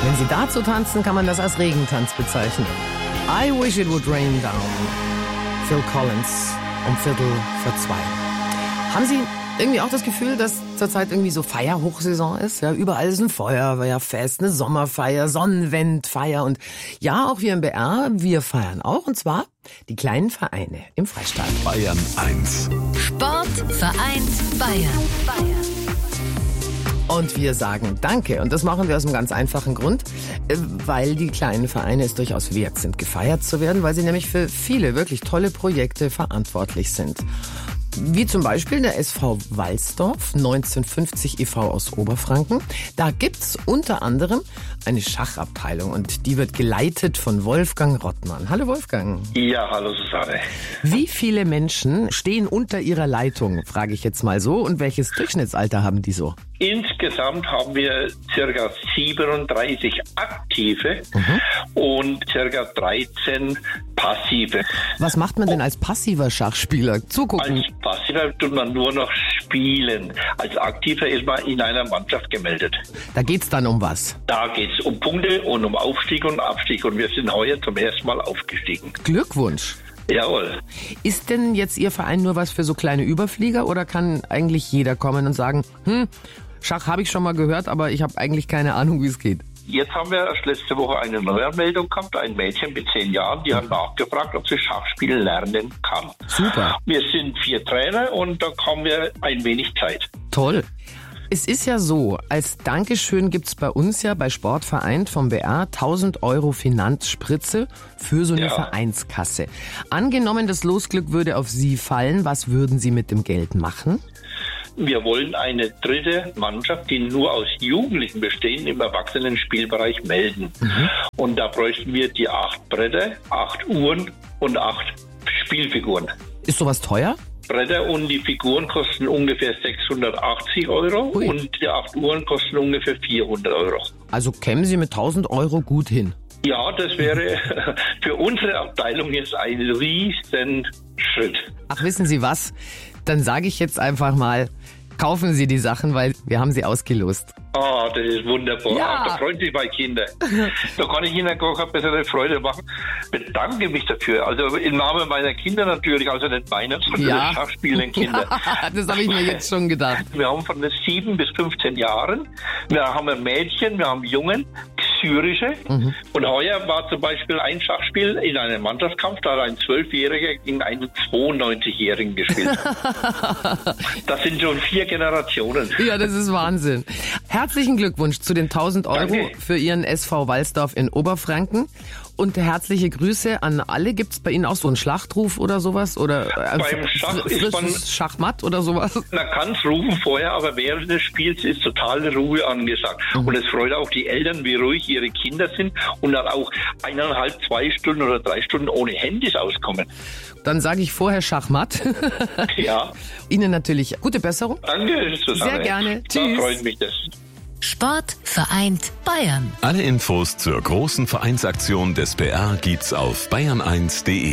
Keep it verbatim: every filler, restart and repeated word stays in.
Wenn Sie dazu tanzen, kann man das als Regentanz bezeichnen. I Wish It Would Rain Down. Phil Collins um Viertel vor zwei. Haben Sie irgendwie auch das Gefühl, dass zurzeit irgendwie so Feierhochsaison ist? Ja, überall ist ein Feuerwehrfest, eine Sommerfeier, Sonnenwendfeier und ja, auch wir im B R, wir feiern auch und zwar die kleinen Vereine im Freistaat. Bayern eins. Sport vereint Bayern. Bayern. Und wir sagen Danke. Und das machen wir aus einem ganz einfachen Grund, weil die kleinen Vereine es durchaus wert sind, gefeiert zu werden, weil sie nämlich für viele wirklich tolle Projekte verantwortlich sind. Wie zum Beispiel der S V Walsdorf, neunzehnhundertfünfzig e V aus Oberfranken. Da gibt's unter anderem eine Schachabteilung und die wird geleitet von Wolfgang Rottmann. Hallo Wolfgang. Ja, hallo Susanne. Wie viele Menschen stehen unter Ihrer Leitung, frage ich jetzt mal so, und welches Durchschnittsalter haben die so? Insgesamt haben wir circa siebenunddreißig aktive mhm. und circa dreizehn passive. Was macht man denn als passiver Schachspieler? Zugucken? Als passiver tut man nur noch spielen. Als aktiver ist man in einer Mannschaft gemeldet. Da geht's dann um was? Da geht's um Punkte und um Aufstieg und Abstieg. Und wir sind heuer zum ersten Mal aufgestiegen. Glückwunsch. Jawohl. Ist denn jetzt Ihr Verein nur was für so kleine Überflieger oder kann eigentlich jeder kommen und sagen, hm, Schach habe ich schon mal gehört, aber ich habe eigentlich keine Ahnung, wie es geht? Jetzt haben wir erst letzte Woche eine Neuanmeldung gehabt, ein Mädchen mit zehn Jahren, die hat nachgefragt, ob sie Schachspielen lernen kann. Super. Wir sind vier Trainer und da haben wir ein wenig Zeit. Toll. Es ist ja so, als Dankeschön gibt's bei uns ja bei Sportvereint vom B R tausend Euro Finanzspritze für so eine ja. Vereinskasse. Angenommen, das Losglück würde auf Sie fallen, was würden Sie mit dem Geld machen? Wir wollen eine dritte Mannschaft, die nur aus Jugendlichen bestehen, im Erwachsenen-Spielbereich melden. Mhm. Und da bräuchten wir die acht Bretter, acht Uhren und acht Spielfiguren. Ist sowas teuer? Bretter und die Figuren kosten ungefähr sechshundertachtzig Euro Ui. Und die acht Uhren kosten ungefähr vierhundert Euro. Also kämen Sie mit tausend Euro gut hin? Ja, das wäre für unsere Abteilung jetzt ein riesen Schritt. Ach, wissen Sie was? Dann sage ich jetzt einfach mal, kaufen Sie die Sachen, weil wir haben sie ausgelost. Ah, das ist wunderbar. Ja. Da freuen sich meine Kinder. Da kann ich Ihnen gar keine bessere Freude machen. Bedanke mich dafür. Also im Namen meiner Kinder natürlich, also nicht meiner, sondern ja. der schachspielenden Kinder. Das habe ich mir jetzt schon gedacht. Wir haben von sieben bis fünfzehn Jahren, wir haben ein Mädchen, wir haben Jungen, syrische. Mhm. Und heuer war zum Beispiel ein Schachspiel in einem Mannschaftskampf, da hat ein Zwölfjähriger gegen einen zweiundneunzigjährigen gespielt. Das sind schon vier Generationen. Ja, das ist Wahnsinn. Herzlichen Glückwunsch zu den tausend Euro Danke. Für Ihren S V Walsdorf in Oberfranken. Und herzliche Grüße an alle. Gibt's bei Ihnen auch so einen Schlachtruf oder sowas? Oder äh, Beim Schach ist man, Schachmatt oder sowas? Man kann es rufen vorher, aber während des Spiels ist totale Ruhe angesagt. Mhm. Und es freut auch die Eltern, wie ruhig ihre Kinder sind und dann auch eineinhalb, zwei Stunden oder drei Stunden ohne Handys auskommen. Dann sage ich vorher Schachmatt. Ja. Ihnen natürlich gute Besserung. Danke, Susanne. Sehr gerne. Tschüss. Da freut mich das. Sport vereint Bayern. Alle Infos zur großen Vereinsaktion des B R gibt's auf bayern eins punkt de.